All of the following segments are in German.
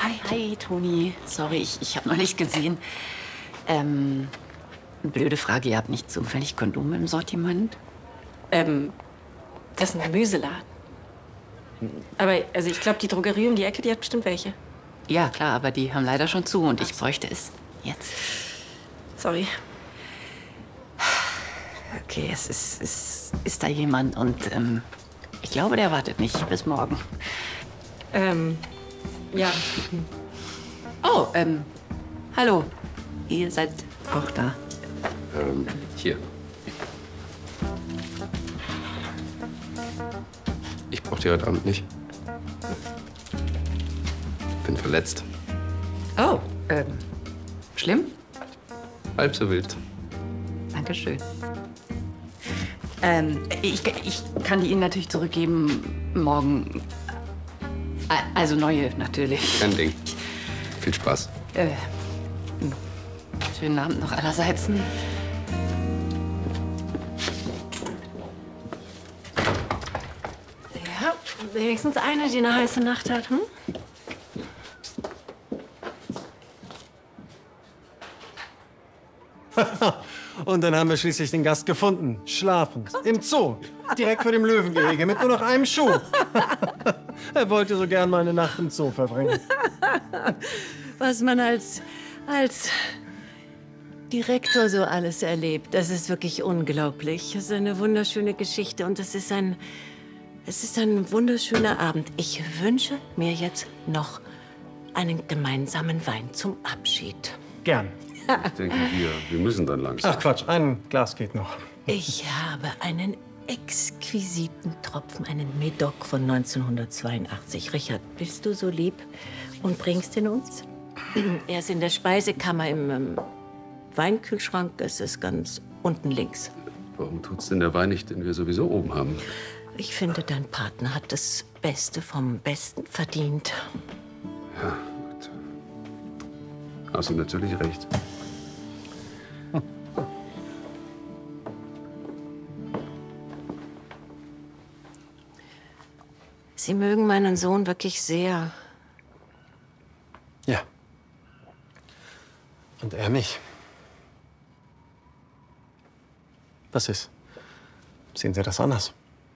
Hi, Toni. Sorry, ich habe noch nicht gesehen. Blöde Frage, ihr habt nicht zufällig Kondome im Sortiment? Das ist ein Gemüseladen. Aber also ich glaube, die Drogerie um die Ecke, die hat bestimmt welche. Ja, klar, aber die haben leider schon zu und ich bräuchte es jetzt. Sorry. Okay, es ist da jemand und ich glaube, der wartet nicht bis morgen. Ja. Oh, hallo. Ihr seid auch da. Hier. Ich brauche die heute Abend nicht. Bin verletzt. Oh, schlimm? Halb so wild. Dankeschön. Ich kann die Ihnen natürlich zurückgeben morgen. Also neue natürlich. Kein Ding. Viel Spaß. Schönen Abend noch allerseits. Ja, wenigstens eine, die eine heiße Nacht hat, hm? Und dann haben wir schließlich den Gast gefunden. Schlafend. Im Zoo. Direkt vor dem Löwengehege. Mit nur noch einem Schuh. Er wollte so gern mal eine Nacht im Zoo verbringen. Was man als Direktor so alles erlebt, das ist wirklich unglaublich. Es ist eine wunderschöne Geschichte und es ist ein wunderschöner Abend. Ich wünsche mir jetzt noch einen gemeinsamen Wein zum Abschied. Gern. Ich denke, wir müssen dann langsam. Ach Quatsch, ein Glas geht noch. Ich habe einen exquisiten Tropfen, einen Medoc von 1982. Richard, bist du so lieb und bringst ihn uns? Er ist in der Speisekammer im Weinkühlschrank. Es ist ganz unten links. Warum tut's denn der Wein nicht, den wir sowieso oben haben? Ich finde, dein Partner hat das Beste vom Besten verdient. Ja, gut. Hast du natürlich recht. Sie mögen meinen Sohn wirklich sehr. Ja. Und er mich. Was ist? Sehen Sie das anders?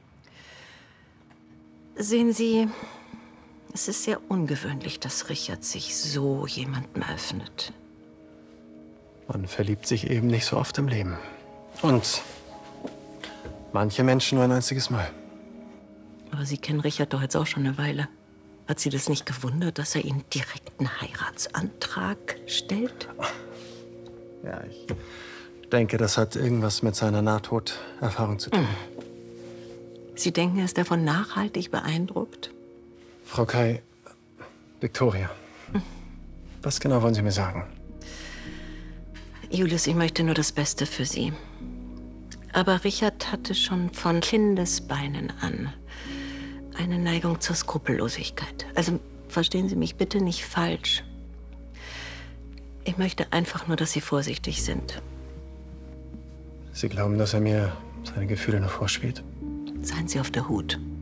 Sehen Sie, es ist sehr ungewöhnlich, dass Richard sich so jemandem öffnet. Man verliebt sich eben nicht so oft im Leben. Und manche Menschen nur ein einziges Mal. Aber Sie kennen Richard doch jetzt auch schon eine Weile. Hat Sie das nicht gewundert, dass er Ihnen direkt einen Heiratsantrag stellt? Ja, ich denke, das hat irgendwas mit seiner Nahtoderfahrung zu tun. Sie denken, er ist davon nachhaltig beeindruckt? Frau Kai, Victoria, was genau wollen Sie mir sagen? Julius, ich möchte nur das Beste für Sie. Aber Richard hatte schon von Kindesbeinen an eine Neigung zur Skrupellosigkeit. Also verstehen Sie mich bitte nicht falsch. Ich möchte einfach nur, dass Sie vorsichtig sind. Sie glauben, dass er mir seine Gefühle nur vorspielt? Seien Sie auf der Hut.